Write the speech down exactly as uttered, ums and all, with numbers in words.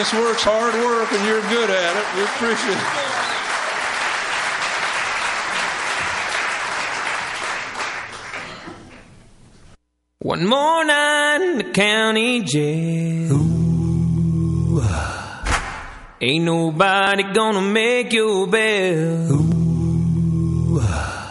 this work's hard work, and you're good at it. We appreciate it. One more night in the county jail. Ooh. Ain't nobody gonna make your bell. Ooh.